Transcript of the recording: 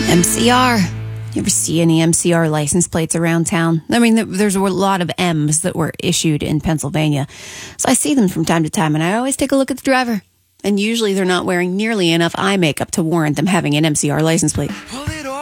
MCR. You ever see any MCR license plates around town? I mean, there's a lot of M's that were issued in Pennsylvania. So I see them from time to time, and I always take a look at the driver. And usually they're not wearing nearly enough eye makeup to warrant them having an MCR license plate.